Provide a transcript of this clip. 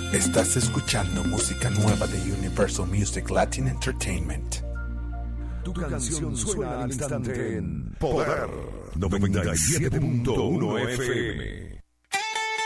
Estás escuchando música nueva de Universal Music Latin Entertainment. Tu canción suena al instante en Poder 97.1 FM.